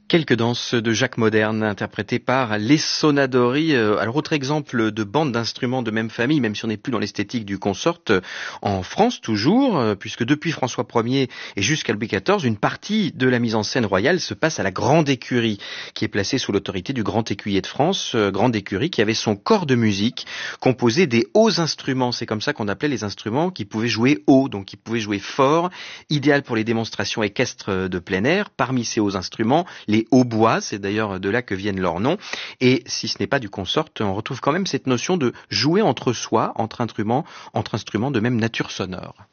Quelques danses de Jacques Moderne interprétées par les Sonadori. Alors autre exemple de bande d'instruments de même famille, même si on n'est plus dans l'esthétique du consort, en France toujours, puisque depuis François Ier et jusqu'à Louis XIV, une partie de la mise en scène royale se passe à la Grande Écurie, qui est placée sous l'autorité du Grand Écuyer de France, Grande Écurie qui avait son corps de musique composé des hauts instruments. C'est comme ça qu'on appelait les instruments qui pouvaient jouer haut, donc qui pouvaient jouer fort, idéal pour les démonstrations équestres de plein air. Parmi ces hauts instruments, les hautbois, c'est d'ailleurs de là que viennent leurs noms. Et si ce n'est pas du consort, on retrouve quand même cette notion de jouer entre soi, entre instruments de même nature sonore.